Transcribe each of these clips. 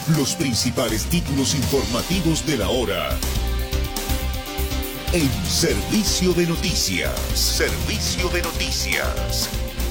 Los principales títulos informativos de la hora. En Servicio de Noticias. Servicio de Noticias.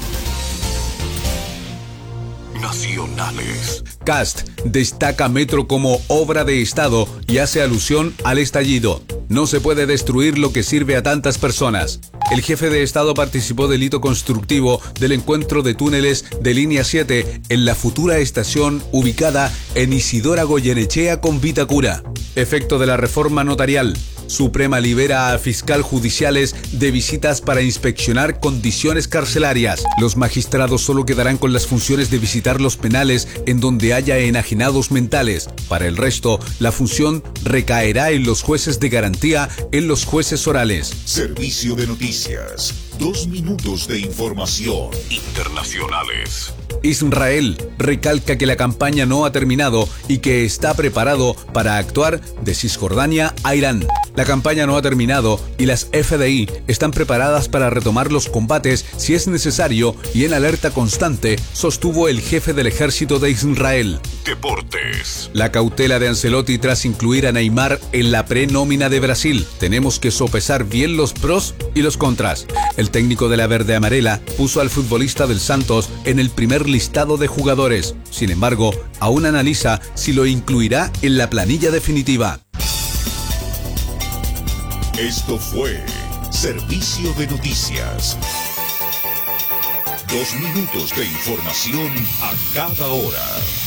Nacionales. Cast destaca Metro como obra de Estado y hace alusión al estallido. No se puede destruir lo que sirve a tantas personas. El jefe de Estado participó del hito constructivo del encuentro de túneles de Línea 7 en la futura estación ubicada en Isidora Goyenechea con Vitacura. Efecto de la reforma notarial. Suprema libera a fiscal judiciales de visitas para inspeccionar condiciones carcelarias. Los magistrados solo quedarán con las funciones de visitar los penales en donde haya enajenados mentales. Para el resto, la función recaerá en los jueces de garantía, en los jueces orales. Servicio de Noticias. 2 minutos de información. Internacionales. Israel recalca que la campaña no ha terminado y que está preparado para actuar de Cisjordania a Irán. La campaña no ha terminado y las FDI están preparadas para retomar los combates si es necesario y en alerta constante, sostuvo el jefe del ejército de Israel. Deportes. La cautela de Ancelotti tras incluir a Neymar en la prenómina de Brasil. Tenemos que sopesar bien los pros y los contras. El técnico de la verde amarela puso al futbolista del Santos en el primer listado de jugadores. Sin embargo, aún analiza si lo incluirá en la planilla definitiva. Esto fue Servicio de Noticias. 2 minutos de información a cada hora.